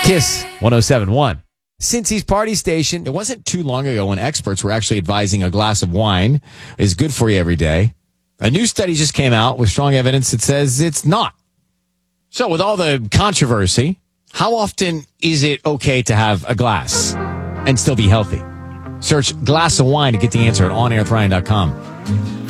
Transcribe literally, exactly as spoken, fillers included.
Kiss one oh seven point one. Cincy's Party Station. It wasn't too long ago when experts were actually advising a glass of wine is good for you every day. A new study just came out with strong evidence that says it's not. So with all the controversy, how often is it okay to have a glass and still be healthy? Search glass of wine to get the answer at on air with ryan dot com.